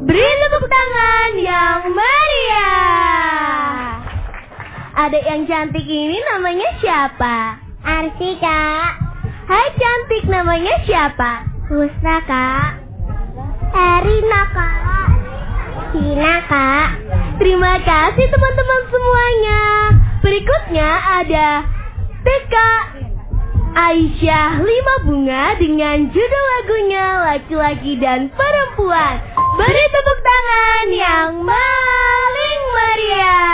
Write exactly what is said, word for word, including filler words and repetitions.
Beri tepuk tangan yang meriah. Adik yang cantik ini namanya siapa? Arsi, Kak. Hai cantik, namanya siapa? Husna, Kak. Erina, Kak. Dina, Kak. Terima kasih teman-teman semuanya. Berikutnya ada T K Aisyah Lima Bunga dengan judul lagunya Laki-laki dan Perempuan. Beri tepuk tangan yang paling meriah.